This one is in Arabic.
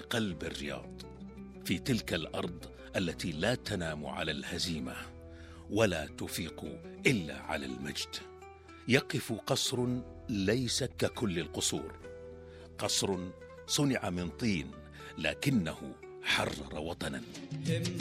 قلب الرياض، في تلك الأرض التي لا تنام على الهزيمة ولا تفيق إلا على المجد، يقف قصر ليس ككل القصور، قصر صنع من طين لكنه حرر وطنا.